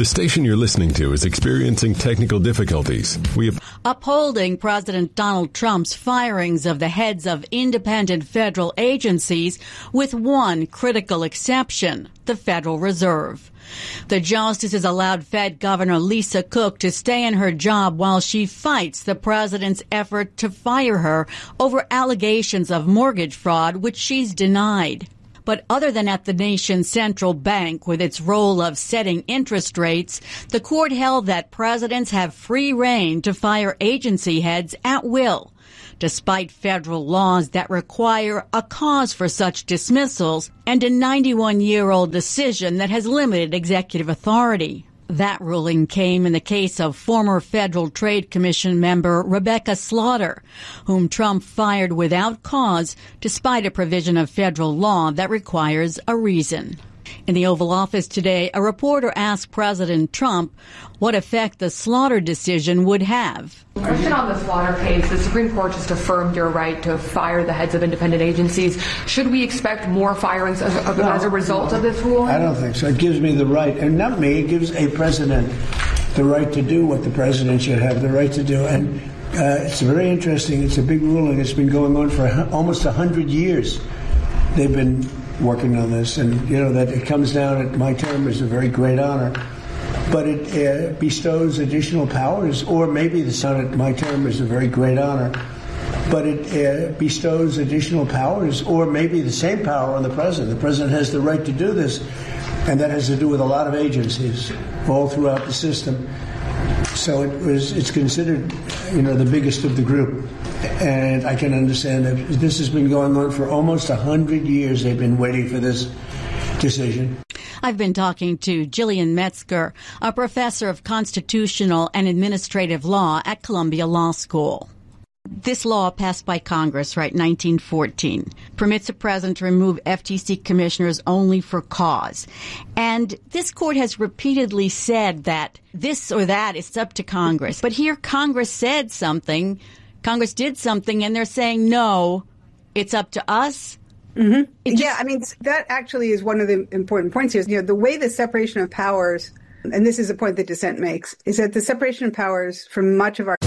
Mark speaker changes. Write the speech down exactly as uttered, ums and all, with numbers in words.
Speaker 1: The station you're listening to is experiencing technical difficulties. We have
Speaker 2: upholding President Donald Trump's firings of the heads of independent federal agencies with one critical exception, the Federal Reserve. The justices allowed Fed Governor Lisa Cook to stay in her job while she fights the president's effort to fire her over allegations of mortgage fraud, which she's denied. But other than at the nation's central bank with its role of setting interest rates, the court held that presidents have free rein to fire agency heads at will, despite federal laws that require a cause for such dismissals and a ninety-one-year-old decision that has limited executive authority. That ruling came in the case of former Federal Trade Commission member Rebecca Slaughter, whom Trump fired without cause despite a provision of federal law that requires a reason. In the Oval Office today, a reporter asked President Trump what effect the Slaughter decision would have.
Speaker 3: Question on the Slaughter case. The Supreme Court just affirmed your right to fire the heads of independent agencies. Should we expect more firings as, as,
Speaker 4: no,
Speaker 3: as a result no, of this ruling?
Speaker 4: I don't think so. It gives me the right, and not me, it gives a president the right to do what the president should have the right to do. And uh, it's very interesting. It's a big ruling. It's been going on for almost one hundred years. They've been working on this, and you know that it comes down at my term is a very great honor, but it uh, bestows additional powers, or maybe the son at my term is a very great honor, but it uh, bestows additional powers, or maybe the same power on the president. The president has the right to do this, and that has to do with a lot of agencies all throughout the system. So it was, it's considered, you know, the biggest of the group. And I can understand that this has been going on for almost one hundred years. They've been waiting for this decision.
Speaker 2: I've been talking to Gillian Metzger, a professor of constitutional and administrative law at Columbia Law School. This law passed by Congress, right, nineteen fourteen, permits a president to remove F T C commissioners only for cause. And this court has repeatedly said that this or that is up to Congress. But here Congress said something, Congress did something, and they're saying, no, it's up to us.
Speaker 5: Mm-hmm. Just, yeah, I mean, that actually is one of the important points here. You know, the way the separation of powers, and this is a point that dissent makes, is that the separation of powers for much of our